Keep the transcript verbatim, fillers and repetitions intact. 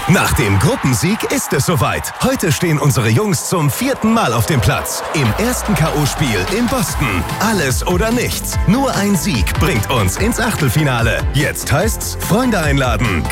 Nach dem Gruppensieg ist es soweit. Heute stehen unsere Jungs zum vierten Mal auf dem Platz. Im ersten K O-Spiel in Boston. Alles oder nichts. Nur ein Sieg bringt uns ins Achtelfinale. Jetzt heißt's Freunde einladen,